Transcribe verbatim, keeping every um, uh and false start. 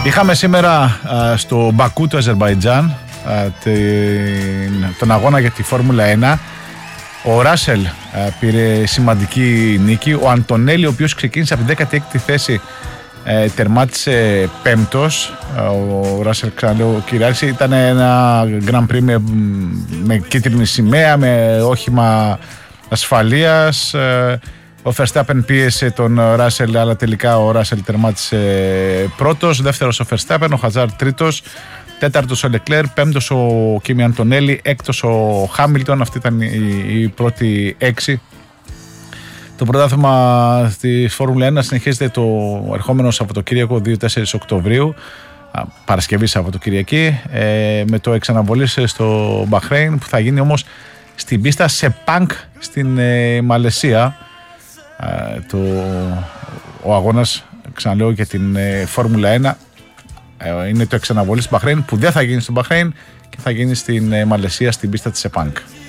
Είχαμε σήμερα α, στο Μπακού του Αζερμπαϊτζάν α, την, τον αγώνα για τη Φόρμουλα ένα. Ο Ράσελ α, πήρε σημαντική νίκη. Ο Αντωνέλη, ο οποίος ξεκίνησε από την δέκατη έκτη θέση, ε, τερμάτισε πέμπτος. Ο Ράσελ, ξαναλέω, κυριάρχησε. Ήταν ένα Grand Prix με, με κίτρινη σημαία, με όχημα ασφαλείας. Ο Verstappen πίεσε τον Ράσελ, αλλά τελικά ο Ράσελ τερμάτισε πρώτος. Δεύτερος ο Verstappen, ο Χαζάρ τρίτος. Τέταρτος ο Λεκλέρ, πέμπτος ο Κίμι Αντωνέλη, έκτος ο Χάμιλτον. Αυτή ήταν η, η πρώτη έξι. Το πρωτάθλημα στη Φόρμουλα ένα συνεχίζεται το ερχόμενο Σαββατοκύριακο δύο με τέσσερα Οκτωβρίου, Παρασκευή Σαββατοκυριακή, ε, με το εξαναβολής στο Μπαχρέιν, που θα γίνει όμως στην πίστα Σεπάνκ στην ε, Μαλαισία. Ε, το, ο αγώνας, ξαναλέω, για την ε, Φόρμουλα ένα ε, είναι το εξαναβολής στο Μπαχρέιν, που δεν θα γίνει στο Μπαχρέιν και θα γίνει στην ε, Μαλαισία στην πίστα της Σεπάνκ.